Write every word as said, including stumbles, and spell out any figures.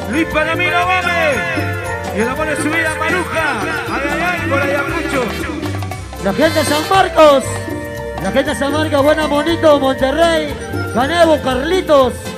Luis Palomino Gómez. Y el amor de su vida, Maruja. Ay, ay, ay, por Ayacucho. La gente de San Marcos. La gente de San Marcos, Buena Bonito, Monterrey, Canevo, Carlitos.